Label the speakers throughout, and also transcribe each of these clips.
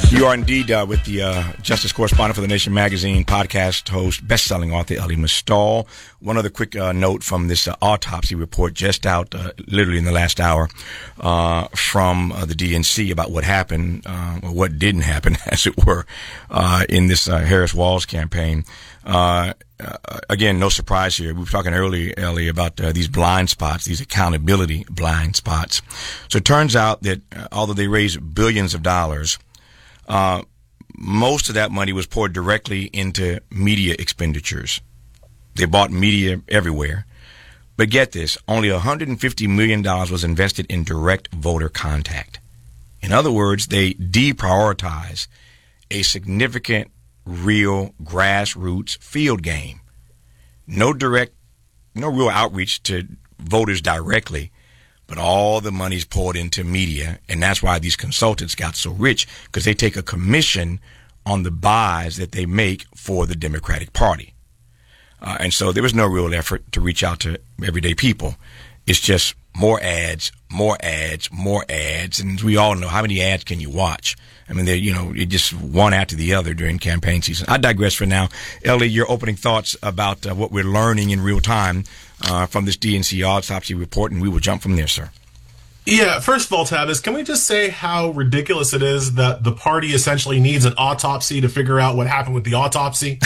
Speaker 1: You are indeed with the Justice Correspondent for The Nation magazine, podcast host, best-selling author Elie Mystal. One other quick note from this autopsy report just out literally in the last hour from the DNC about what happened, or what didn't happen, as it were, in this Harris-Walz campaign. Again, no surprise here. We were talking earlier, Elie, about these blind spots, these accountability blind spots. So it turns out that although they raised billions of dollars, most of that money was poured directly into media expenditures. They bought media everywhere. But get this, only $150 million was invested in direct voter contact. In other words, they deprioritized a significant, real grassroots field game. No real outreach to voters directly, but all the money's poured into media, and that's why these consultants got so rich, because they take a commission on the buys that they make for the Democratic Party. And so there was no real effort to reach out to everyday people. It's just more ads, more ads, more ads, and we all know how many ads can you watch. I mean, you're just one after the other during campaign season. I digress for now. Elie, your opening thoughts about what we're learning in real time from this DNC autopsy report, and we will jump from there, sir.
Speaker 2: Yeah, first of all, Tavis, can we just say how ridiculous it is that the party essentially needs an autopsy to figure out what happened with the autopsy?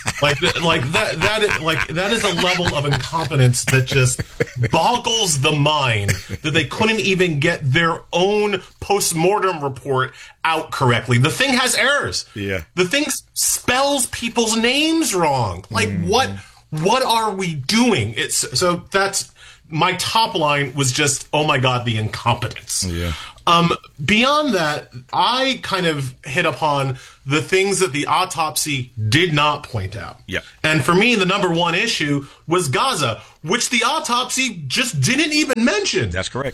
Speaker 2: That is a level of incompetence that just boggles the mind that they couldn't even get their own post-mortem report out correctly. The thing has errors.
Speaker 1: Yeah.
Speaker 2: The thing spells people's names wrong. Like, what are we doing? So that's my top line was just, oh my God, the incompetence.
Speaker 1: Yeah.
Speaker 2: Beyond that, I kind of hit upon the things that the autopsy did not point out.
Speaker 1: Yeah.
Speaker 2: And for me, the number one issue was Gaza, which the autopsy just didn't even mention.
Speaker 1: That's correct.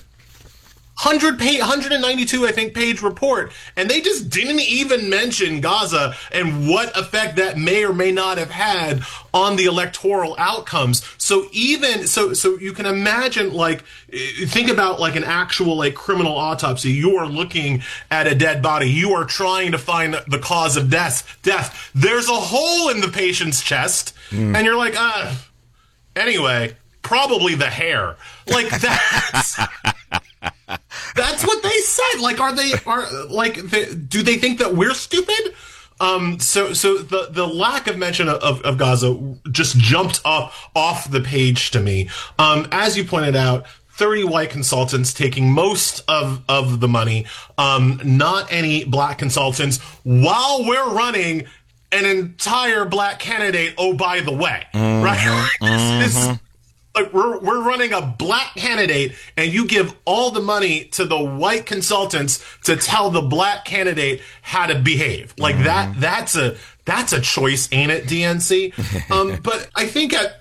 Speaker 2: 192, I think, page report, and they just didn't even mention Gaza and what effect that may or may not have had on the electoral outcomes. So even so you can imagine, like, think about like an actual like criminal autopsy. You are looking at a dead body. You are trying to find the cause of death. There's a hole in the patient's chest, and you're like, anyway, probably the hair. Like that's. That's what they said. Like, do they think that we're stupid? So the lack of mention of Gaza just jumped off the page to me. As you pointed out, 30 white consultants taking most of the money, not any black consultants, while we're running an entire black candidate. Oh, by the way, right? Like we're running a black candidate, and you give all the money to the white consultants to tell the black candidate how to behave. Like that's a choice, ain't it, DNC? But I think at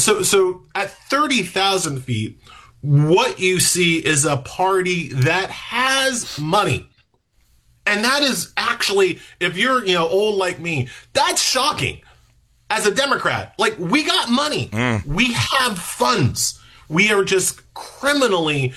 Speaker 2: 30,000 feet, what you see is a party that has money. And that is actually, if you're old like me, that's shocking. As a Democrat, like, we got money. We have funds. We are just criminally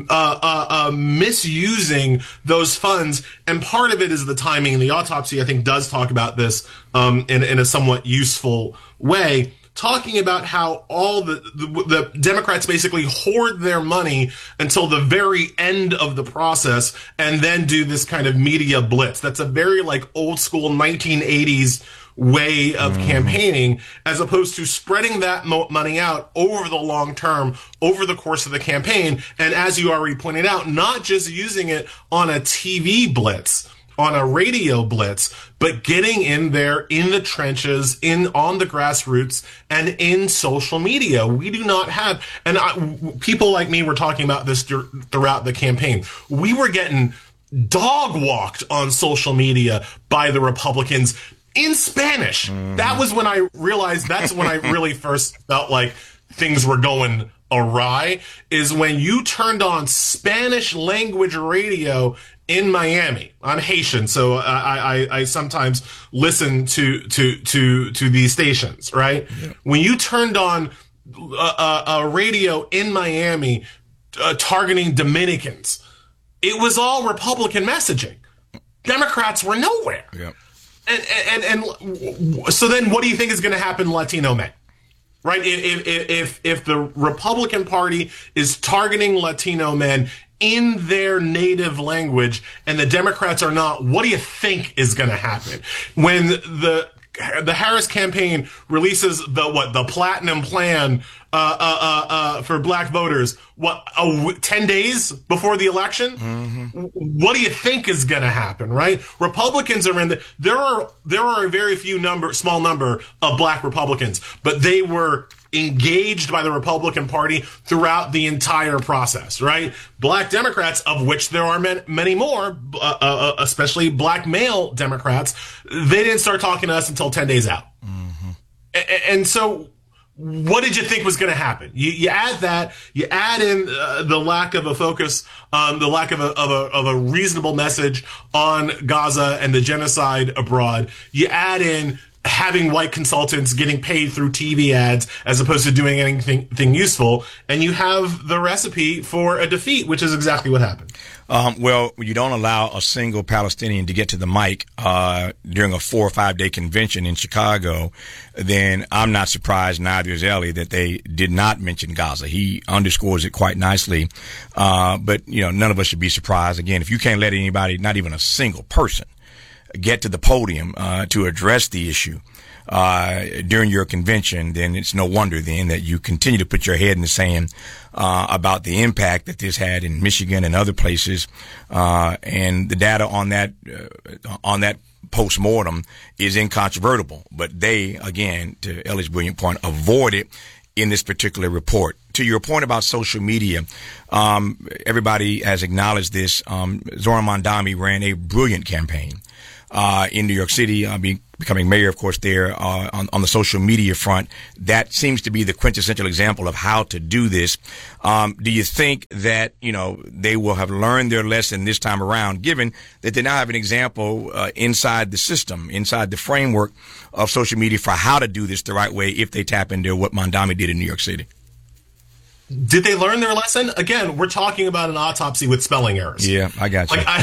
Speaker 2: misusing those funds. And part of it is the timing. And the autopsy, I think, does talk about this in a somewhat useful way, talking about how all the Democrats basically hoard their money until the very end of the process and then do this kind of media blitz. That's a very, like, old school 1980s way of campaigning, as opposed to spreading that money out over the long term, over the course of the campaign. And as you already pointed out, not just using it on a TV blitz, on a radio blitz, but getting in there in the trenches, on the grassroots, and in social media. We do not have, and people like me were talking about this throughout the campaign. We were getting dog walked on social media by the Republicans in Spanish. That was when I realized, that's when I really first felt like things were going awry, is when you turned on Spanish language radio in Miami. I'm Haitian, so I sometimes listen to these stations, right? Yeah. When you turned on a radio in Miami targeting Dominicans, it was all Republican messaging. Democrats were nowhere.
Speaker 1: Yep.
Speaker 2: And so then what do you think is going to happen to Latino men? Right? If the Republican Party is targeting Latino men in their native language and the Democrats are not, what do you think is going to happen? When the Harris campaign releases the platinum plan for black voters, 10 days before the election? Mm-hmm. What do you think is going to happen, right? Republicans are there are a very small number of black Republicans, but they were engaged by the Republican Party throughout the entire process, right? Black Democrats, of which there are many more, especially black male Democrats, they didn't start talking to us until 10 days out. Mm-hmm. And so what did you think was going to happen? You add that, you add in the lack of a focus, the lack of a reasonable message on Gaza and the genocide abroad. You add in having white consultants getting paid through TV ads as opposed to doing anything useful, and you have the recipe for a defeat, which is exactly what happened.
Speaker 1: Well, you don't allow a single Palestinian to get to the mic during a 4 or 5 day convention in Chicago, then I'm not surprised, neither is Ellie, that they did not mention Gaza. He underscores it quite nicely. But, none of us should be surprised. Again, if you can't let anybody, not even a single person, get to the podium to address the issue during your convention, then it's no wonder then that you continue to put your head in the sand about the impact that this had in Michigan and other places, and the data on that post-mortem is incontrovertible. But they, again, to Ellie's brilliant point, avoid it in this particular report. To your point about social media, everybody has acknowledged this. Zoran Mondani ran a brilliant campaign in New York City, becoming mayor, of course, there on the social media front. That seems to be the quintessential example of how to do this. Do you think that, they will have learned their lesson this time around, given that they now have an example inside the system, inside the framework of social media for how to do this the right way if they tap into what Mondani did in New York City?
Speaker 2: Did they learn their lesson? Again, we're talking about an autopsy with spelling errors.
Speaker 1: Yeah, I got you.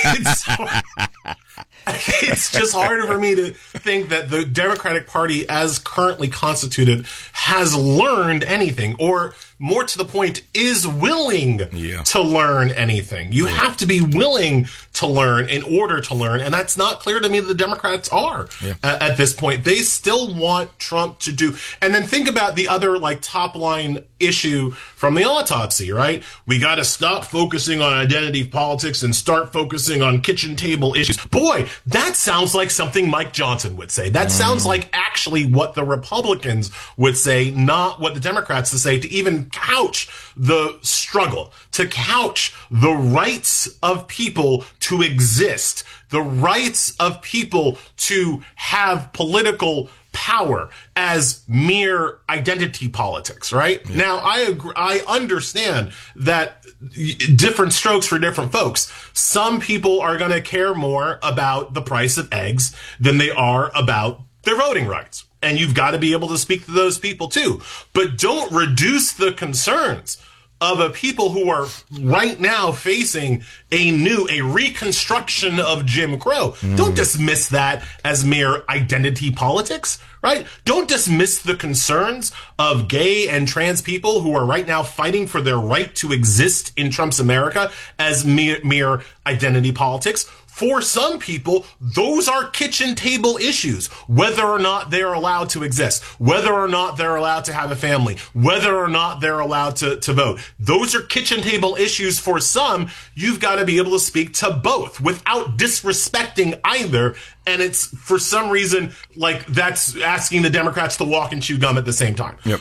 Speaker 2: It's just harder for me to think that the Democratic Party, as currently constituted, has learned anything, or more to the point, is willing to learn anything. You have to be willing to learn in order to learn, and that's not clear to me that the Democrats are at this point. They still want Trump to do, and then think about the other top line issue from the autopsy, right? We got to stop focusing on identity politics and start focusing on kitchen table issues. Boy, that sounds like something Mike Johnson would say. That sounds like actually what the Republicans would say, not what the Democrats would say, to even couch the struggle, to couch the rights of people to exist, the rights of people to have political power as mere identity politics, right? Yeah. Now, I agree, I understand that different strokes for different folks. Some people are going to care more about the price of eggs than they are about their voting rights. And you've got to be able to speak to those people too. But don't reduce the concerns of a people who are right now facing a reconstruction of Jim Crow. Don't dismiss that as mere identity politics, right? Don't dismiss the concerns of gay and trans people who are right now fighting for their right to exist in Trump's America as mere identity politics. For some people, those are kitchen table issues, whether or not they're allowed to exist, whether or not they're allowed to have a family, whether or not they're allowed to vote. Those are kitchen table issues for some. You've got to be able to speak to both without disrespecting either. And it's, for some reason, that's asking the Democrats to walk and chew gum at the same time. Yep.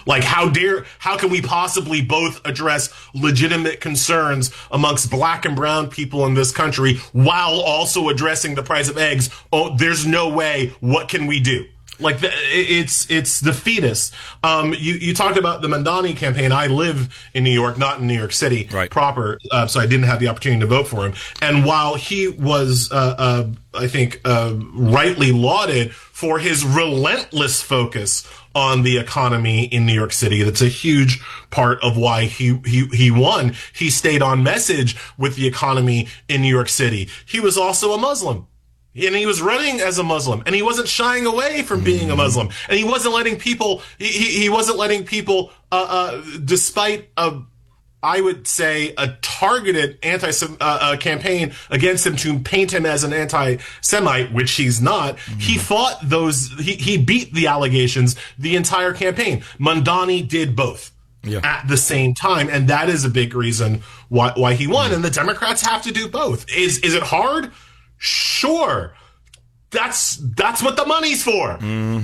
Speaker 2: How can we possibly both address legitimate concerns amongst black and brown people in this country while also addressing the price of eggs? Oh, there's no way. What can we do? Like it's defeatist. You talked about the Mamdani campaign. I live in New York, not in New York City proper, so I didn't have the opportunity to vote for him. And while he was, I think, rightly lauded for his relentless focus on the economy in New York City, that's a huge part of why he won. He stayed on message with the economy in New York City. He was also a Muslim. And he was running as a Muslim, and he wasn't shying away from being a Muslim, and he wasn't letting people. He wasn't letting people, despite I would say, a targeted campaign against him to paint him as an anti-Semite, which he's not. He fought those. He beat the allegations the entire campaign. Mamdani did both. At the same time, and that is a big reason why he won. And the Democrats have to do both. Is it hard? Sure. That's what the money's for.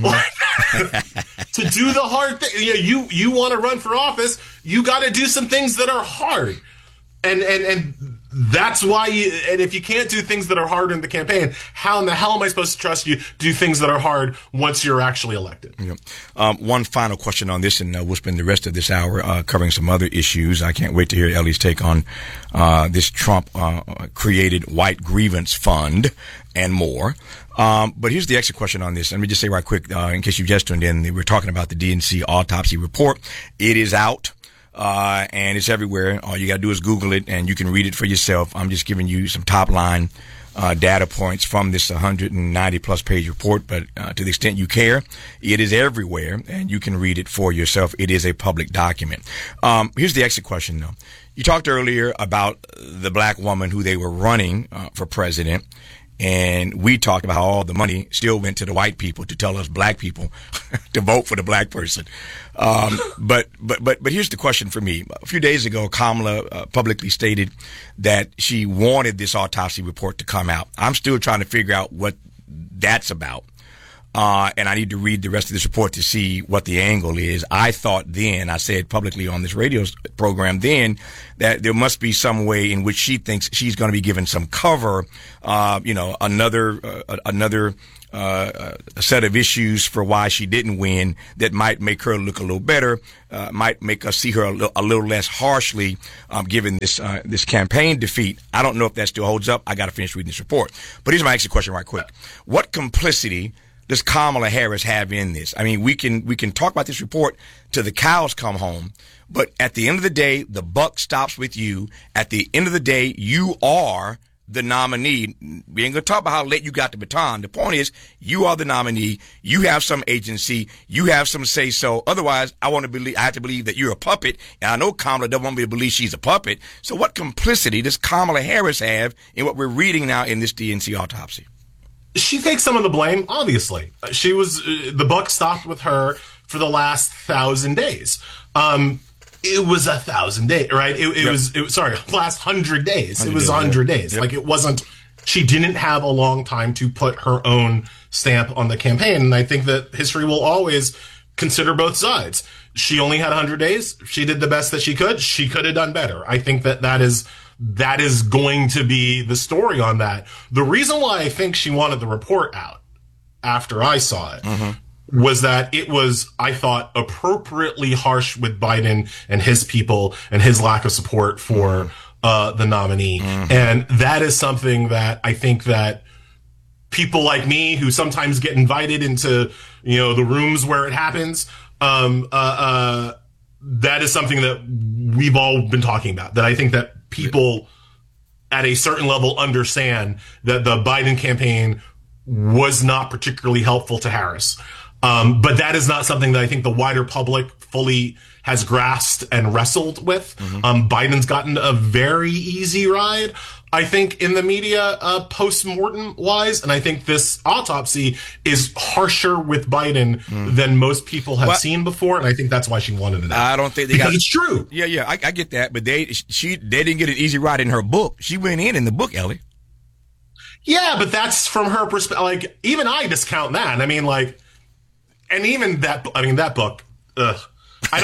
Speaker 2: To do the hard thing. You want to run for office, you got to do some things that are hard. And that's why and if you can't do things that are hard in the campaign, how in the hell am I supposed to trust you to do things that are hard once you're actually elected?
Speaker 1: One final question on this, and we'll spend the rest of this hour covering some other issues. I can't wait to hear Ellie's take on this Trump created white grievance fund and more. But here's the exit question on this. Let me just say right quick, in case you just tuned in, we're talking about the DNC autopsy report. It is out. And it's everywhere. All you gotta do is Google it and you can read it for yourself. I'm just giving you some top line, data points from this 190 plus page report, but, to the extent you care, it is everywhere and you can read it for yourself. It is a public document. Here's the exit question though. You talked earlier about the black woman who they were running, for president. And we talked about how all the money still went to the white people to tell us black people to vote for the black person. But here's the question for me. A few days ago, Kamala publicly stated that she wanted this autopsy report to come out. I'm still trying to figure out what that's about. And I need to read the rest of this report to see what the angle is. I thought then, I said publicly on this radio program then, that there must be some way in which she thinks she's going to be given some cover, another set of issues for why she didn't win that might make her look a little better, might make us see her a little less harshly, given this campaign defeat. I don't know if that still holds up. I got to finish reading this report. But here's my exit question right quick. What complicity does Kamala Harris have in this? I mean, we can talk about this report till the cows come home, but at the end of the day, the buck stops with you. At the end of the day, you are the nominee. We ain't gonna talk about how late you got the baton. The point is, you are the nominee. You have some agency. You have some say so. Otherwise, I have to believe that you're a puppet. And I know Kamala doesn't want me to believe she's a puppet. So what complicity does Kamala Harris have in what we're reading now in this DNC autopsy?
Speaker 2: She takes some of the blame, obviously. She was, the buck stopped with her for the last 1,000 days. It was 1,000 days, right? It was last 100 days. It was 100 days. Yep. Like it wasn't, she didn't have a long time to put her own stamp on the campaign. And I think that history will always consider both sides. She only had 100 days. She did the best that she could. She could have done better. I think that is going to be the story on that. The reason why I think she wanted the report out after I saw it was that it was, I thought, appropriately harsh with Biden and his people and his lack of support for the nominee. And that is something that I think that people like me who sometimes get invited into, the rooms where it happens, that is something that we've all been talking about, that I think that people at a certain level understand that the Biden campaign was not particularly helpful to Harris. But that is not something that I think the wider public fully has grasped and wrestled with. Biden's gotten a very easy ride, I think, in the media, post-mortem wise. And I think this autopsy is harsher with Biden than most people have seen before. And I think that's why she wanted it out.
Speaker 1: I don't think
Speaker 2: because it's true.
Speaker 1: Yeah, I get that. But they didn't get an easy ride in her book. She went in the book, Ellie.
Speaker 2: Yeah, but that's from her perspective. Like, even I discount that. I mean, like, and even that, that book, I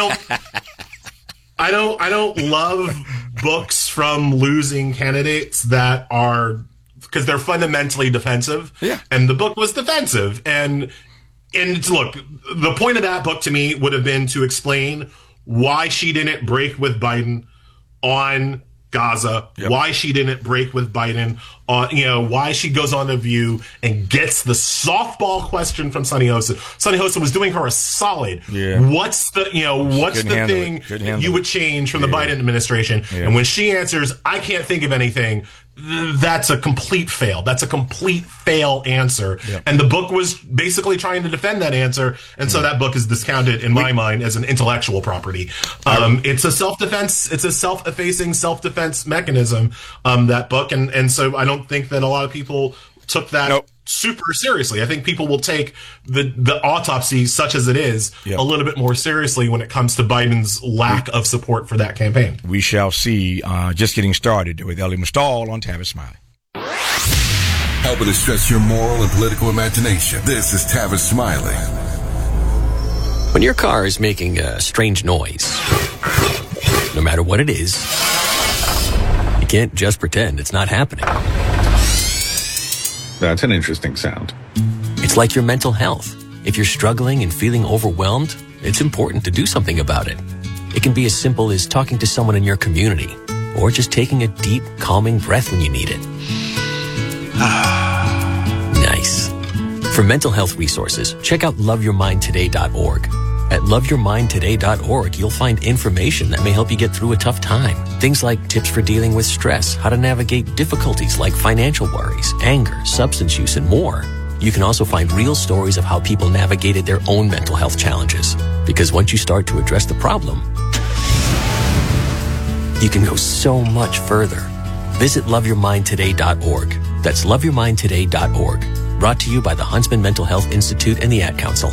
Speaker 2: don't love books from losing candidates that are, because they're fundamentally defensive. Yeah. And the book was defensive. And And look, the point of that book to me would have been to explain why she didn't break with Biden on Gaza, why she didn't break with Biden on, why she goes on The View and gets the softball question from Sunny Hosa. Sunny Hosa was doing her a solid. Yeah. What's the thing you would change from the Biden administration? Yeah. And when she answers, I can't think of anything. That's a complete fail. That's a complete fail answer. Yep. And the book was basically trying to defend that answer. And so that book is discounted in my mind as an intellectual property. It's a self-defense. It's a self-effacing self-defense mechanism, that book. And so I don't think that a lot of people took that super seriously. I think people will take the autopsy, such as it is, a little bit more seriously when it comes to Biden's lack of support for that campaign.
Speaker 1: We shall see. Just getting started with Elie Mystal on Tavis Smiley.
Speaker 3: Helping to stretch your moral and political imagination. This is Tavis Smiley.
Speaker 4: When your car is making a strange noise, no matter what it is, you can't just pretend it's not happening.
Speaker 5: That's an interesting sound.
Speaker 4: It's like your mental health. If you're struggling and feeling overwhelmed, it's important to do something about it. It can be as simple as talking to someone in your community, or just taking a deep, calming breath when you need it. Nice. For mental health resources, check out loveyourmindtoday.org. At loveyourmindtoday.org, you'll find information that may help you get through a tough time. Things like tips for dealing with stress, how to navigate difficulties like financial worries, anger, substance use, and more. You can also find real stories of how people navigated their own mental health challenges. Because once you start to address the problem, you can go so much further. Visit loveyourmindtoday.org. That's loveyourmindtoday.org. Brought to you by the Huntsman Mental Health Institute and the Ad Council.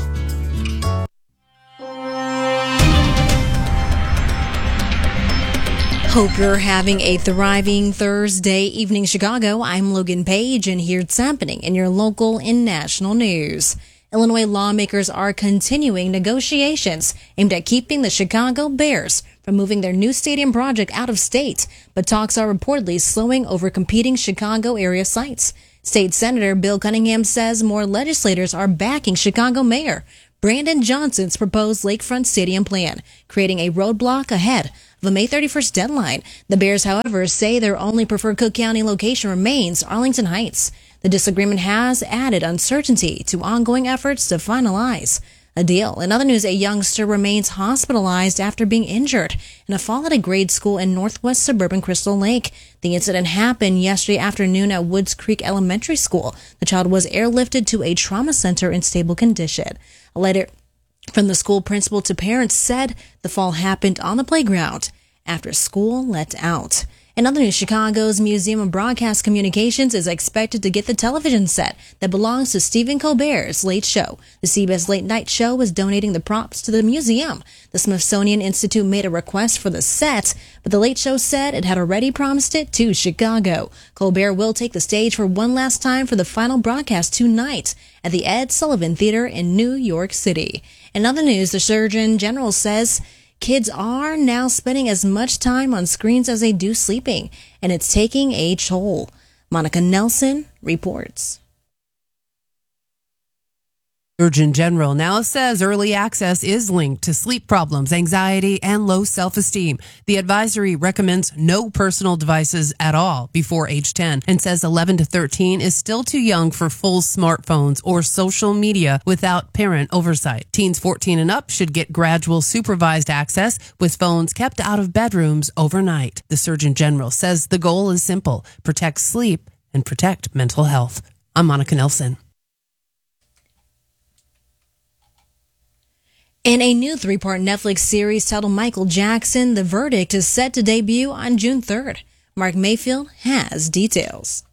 Speaker 6: Hope you're having a thriving Thursday evening, Chicago. I'm Logan Page, and here's happening in your local and national news. Illinois lawmakers are continuing negotiations aimed at keeping the Chicago Bears from moving their new stadium project out of state, but talks are reportedly slowing over competing Chicago area sites. State Senator Bill Cunningham says more legislators are backing Chicago Mayor Brandon Johnson's proposed Lakefront Stadium plan, creating a roadblock ahead of a May 31st deadline. The Bears, however, say their only preferred Cook County location remains Arlington Heights. The disagreement has added uncertainty to ongoing efforts to finalize a deal. In other news, a youngster remains hospitalized after being injured in a fall at a grade school in northwest suburban Crystal Lake. The incident happened yesterday afternoon at Woods Creek Elementary School. The child was airlifted to a trauma center in stable condition. A letter from the school principal to parents said the fall happened on the playground after school let out. In other news, Chicago's Museum of Broadcast Communications is expected to get the television set that belongs to Stephen Colbert's Late Show. The CBS Late Night Show is donating the props to the museum. The Smithsonian Institute made a request for the set, but the Late Show said it had already promised it to Chicago. Colbert will take the stage for one last time for the final broadcast tonight at the Ed Sullivan Theater in New York City. In other news, the Surgeon General says kids are now spending as much time on screens as they do sleeping, and it's taking a toll. Monica Nelson reports.
Speaker 7: Surgeon General now says early access is linked to sleep problems, anxiety, and low self-esteem. The advisory recommends no personal devices at all before age 10 and says 11 to 13 is still too young for full smartphones or social media without parent oversight. Teens 14 and up should get gradual supervised access with phones kept out of bedrooms overnight. The Surgeon General says the goal is simple: protect sleep and protect mental health. I'm Monica Nelson.
Speaker 6: In a new 3-part Netflix series titled Michael Jackson, The Verdict is set to debut on June 3rd. Mark Mayfield has details.